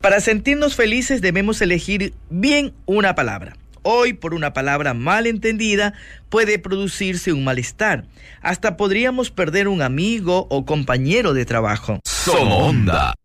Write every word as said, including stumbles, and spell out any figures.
Para sentirnos felices debemos elegir bien una palabra. Hoy, por una palabra mal entendida, puede producirse un malestar. Hasta podríamos perder un amigo o compañero de trabajo. Somos Onda.